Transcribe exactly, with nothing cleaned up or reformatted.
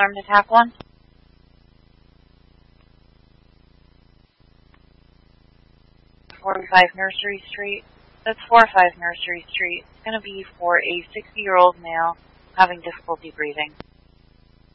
armed attack one. forty-five Nursery Street. That's four oh five Nursery Street. It's going to be for a sixty-year-old male having difficulty breathing.